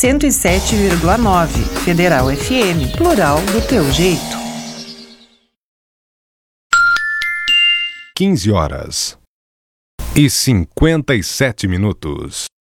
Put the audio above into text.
107,9. Federal FM, plural do teu jeito. 15h57.